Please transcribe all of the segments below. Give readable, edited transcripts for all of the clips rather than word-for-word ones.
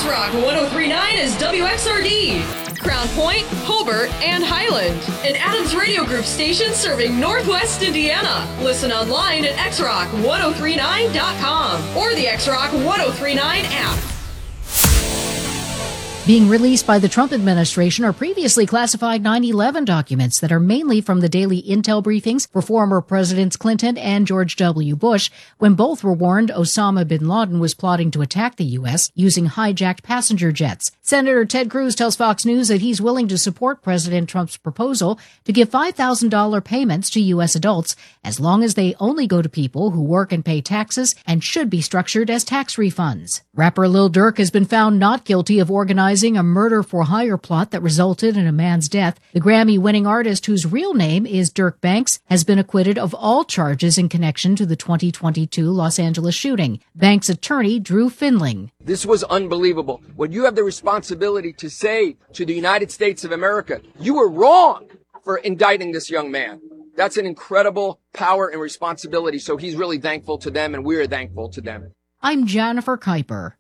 X-Rock 1039 is WXRD, Crown Point, Hobart, and Highland. An Adams Radio Group station serving Northwest Indiana. Listen online at xrock1039.com or the X-Rock 1039 app. Being released by the Trump administration are previously classified 9/11 documents that are mainly from the daily intel briefings for former Presidents Clinton and George W. Bush, when both were warned Osama bin Laden was plotting to attack the U.S. using hijacked passenger jets. Senator Ted Cruz tells Fox News that he's willing to support President Trump's proposal to give $5,000 payments to U.S. adults as long as they only go to people who work and pay taxes and should be structured as tax refunds. Rapper Lil Durk has been found not guilty of organizing a murder-for-hire plot that resulted in a man's death. The Grammy-winning artist, whose real name is Dirk Banks, has been acquitted of all charges in connection to the 2022 Los Angeles shooting. Banks' attorney, Drew Finling. This was unbelievable. What you have the responsibility to say to the United States of America, you were wrong for indicting this young man. That's an incredible power and responsibility. So he's really thankful to them, and we're thankful to them. I'm Jennifer Kuiper.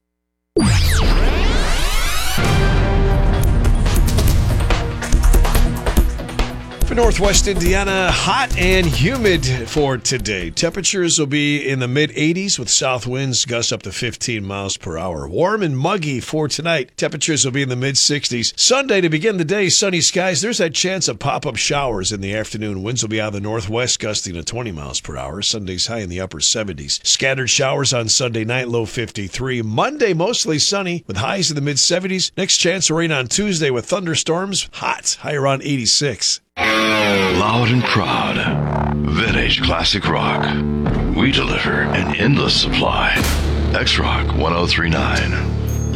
For Northwest Indiana, hot and humid for today. Temperatures will be in the mid-80s with south winds gusts up to 15 miles per hour. Warm and muggy for tonight. Temperatures will be in the mid-60s. Sunday to begin the day, sunny skies. There's that chance of pop-up showers in the afternoon. Winds will be out of the northwest gusting to 20 miles per hour. Sunday's high in the upper 70s. Scattered showers on Sunday night, low 53. Monday, mostly sunny with highs in the mid-70s. Next chance of rain on Tuesday with thunderstorms. Hot, high around 86. Loud and proud, Vintage Classic Rock. We deliver an endless supply. X-Rock 1039.